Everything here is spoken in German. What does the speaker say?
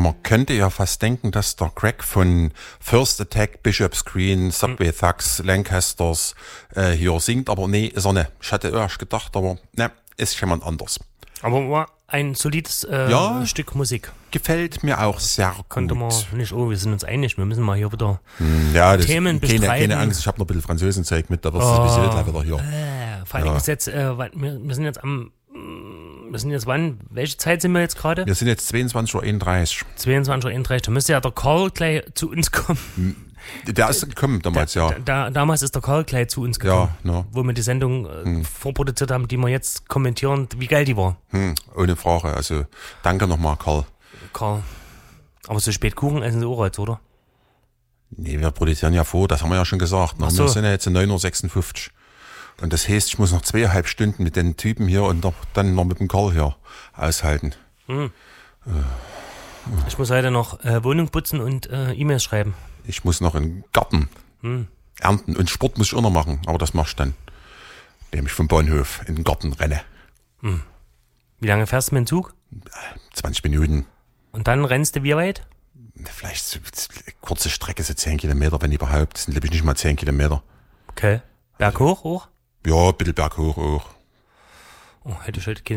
Man könnte ja fast denken, dass der Greg von First Attack, Bishop's Green, Subway Thugs, Lancasters hier singt, aber nee, ist er nicht. Ich hatte erst gedacht, aber ne, ist jemand anders. Aber war ein solides Stück Musik. Gefällt mir auch sehr gut. Konnte man nicht, wir sind uns einig, wir müssen mal hier wieder Themen bestreiten. bestreiten. Keine Angst, ich habe noch ein bisschen Französenzeug mit, da wirst du ein bisschen gleich wieder hier. Vor allem ist jetzt, wir sind jetzt wann? Welche Zeit sind wir jetzt gerade? Wir sind jetzt 22.31 Uhr. 22.31 Uhr. Da müsste ja der Karl gleich zu uns kommen. Der ist gekommen damals, ja. Damals ist der Karl gleich zu uns gekommen, ja. wo wir die Sendung vorproduziert haben, die wir jetzt kommentieren, wie geil die war. Ohne Frage, also danke nochmal, Karl. Aber so spät Kuchen essen sie auch jetzt, oder? Nee, wir produzieren ja vor, das haben wir ja schon gesagt. Ne? So. Wir sind ja jetzt in 9.56 Uhr. Und das heißt, ich muss noch 2,5 Stunden mit den Typen hier und dann noch mit dem Karl hier aushalten. Ich muss heute noch Wohnung putzen und E-Mails schreiben. Ich muss noch in den Garten ernten und Sport muss ich auch noch machen, aber das mach ich dann. Indem ich vom Bahnhof in den Garten renne. Wie lange fährst du mit dem Zug? 20 Minuten. Und dann rennst du wie weit? Vielleicht so kurze Strecke, so 10 Kilometer, wenn überhaupt. Das sind glaube ich nicht mal 10 Kilometer. Okay. Berg hoch auch? Ja, ein bisschen berghoch auch. Oh, hätte ich heute